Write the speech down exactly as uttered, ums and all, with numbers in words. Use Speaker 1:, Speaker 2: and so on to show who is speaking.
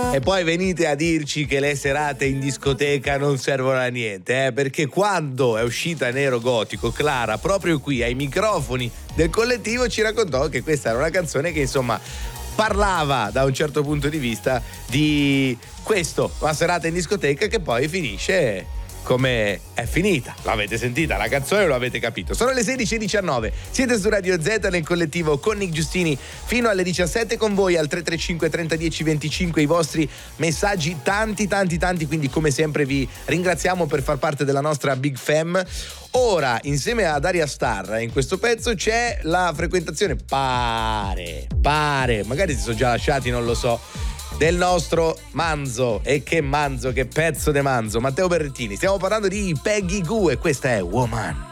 Speaker 1: E poi venite a dirci che le serate in discoteca non servono a niente, eh? Perché quando è uscita Nero Gotico, Clara, proprio qui ai microfoni del collettivo, ci raccontò che questa era una canzone che insomma parlava da un certo punto di vista di questo, una serata in discoteca che poi finisce come è finita. L'avete sentita la canzone, lo avete capito. Sono le sedici e diciannove, siete su Radio Z nel collettivo con Nick Giustini fino alle diciassette con voi al tre tre cinque trenta dieci venticinque i vostri messaggi, tanti tanti tanti, quindi come sempre vi ringraziamo per far parte della nostra Big Fam. Ora insieme ad Daria Starr in questo pezzo c'è la frequentazione, pare, pare, magari si sono già lasciati, non lo so, del nostro manzo. E che manzo, che pezzo de manzo, Matteo Berrettini. Stiamo parlando di Peggy Gou e questa è Woman.